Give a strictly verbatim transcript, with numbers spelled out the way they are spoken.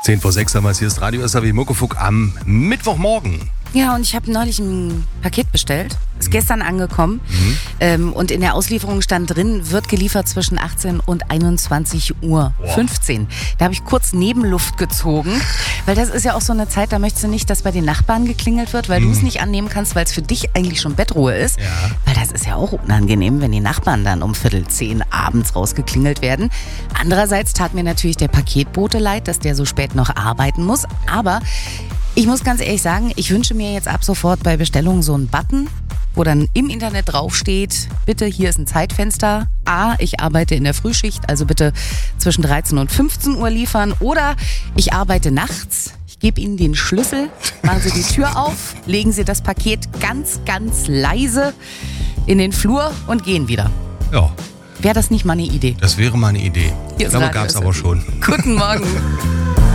zehn vor sechs haben wir es, hier ist Radio S R W Muckefuck am Mittwochmorgen. Ja, und ich habe neulich ein Paket bestellt. Ist mhm. gestern angekommen. Mhm. Ähm, und in der Auslieferung stand drin, wird geliefert zwischen achtzehn und einundzwanzig Uhr fünfzehn. Da habe ich kurz Nebenluft gezogen, weil das ist ja auch so eine Zeit, da möchtest du nicht, dass bei den Nachbarn geklingelt wird, weil mhm. du es nicht annehmen kannst, weil es für dich eigentlich schon Bettruhe ist. Ja. Weil das ist ja auch unangenehm, wenn die Nachbarn dann um Viertel zehn abends rausgeklingelt werden. Andererseits tat mir natürlich der Paketbote leid, dass der so spät noch arbeiten muss. Aber ich muss ganz ehrlich sagen, ich wünsche mir jetzt ab sofort bei Bestellungen so einen Button, wo dann im Internet draufsteht, bitte, hier ist ein Zeitfenster. A, ich arbeite in der Frühschicht, also bitte zwischen dreizehn und fünfzehn Uhr liefern. Oder ich arbeite nachts, ich gebe Ihnen den Schlüssel, machen Sie die Tür auf, legen Sie das Paket ganz, ganz leise in den Flur und gehen wieder. Ja. Wäre das nicht mal eine Idee? Das wäre mal eine Idee. Hier Ich glaube, gab es aber schon. Guten Morgen.